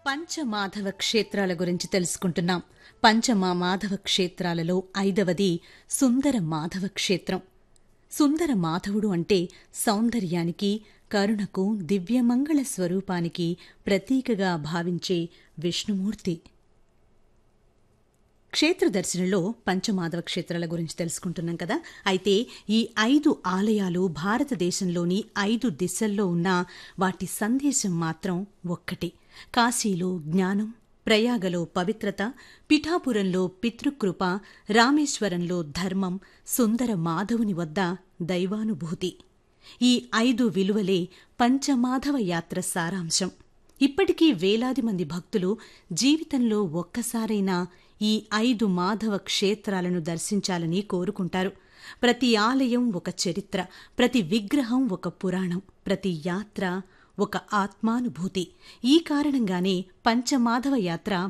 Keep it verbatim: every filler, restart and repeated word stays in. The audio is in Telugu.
పంచమాధవ క్షేత్రాల గురించి తెలుసుకుంటున్నాం. పంచమా మాధవ క్షేత్రాలలో ఐదవది సుందర మాధవ క్షేత్రం. సుందర మాధవుడు అంటే సౌందర్యానికి, కరుణకు, దివ్యమంగళ స్వరూపానికి ప్రతీకగా భావించే విష్ణుమూర్తి. క్షేత్ర దర్శనంలో పంచమాధవ క్షేత్రాల గురించి తెలుసుకుంటున్నాం కదా. అయితే ఈ ఐదు ఆలయాలు భారతదేశంలోని ఐదు దిశల్లో ఉన్న వాటి సందేశం మాత్రం ఒక్కటి. కాశీలో జ్ఞానం, ప్రయాగలో పవిత్రత, పిఠాపురంలో పితృకృప, రామేశ్వరంలో ధర్మం, సుందర మాధవుని వద్ద దైవానుభూతి. ఈ ఐదు విలువలే పంచమాధవ యాత్ర సారాంశం. ఇప్పటికీ వేలాది మంది భక్తులు జీవితంలో ఒక్కసారైనా ఈ ఐదు మాధవ క్షేత్రాలను దర్శించాలని కోరుకుంటారు. ప్రతి ఆలయం ఒక చరిత్ర, ప్రతి విగ్రహం ఒక పురాణం, ప్రతి యాత్ర ఒక ఆత్మానుభూతి. ఈ కారణంగానే పంచమాధవ యాత్ర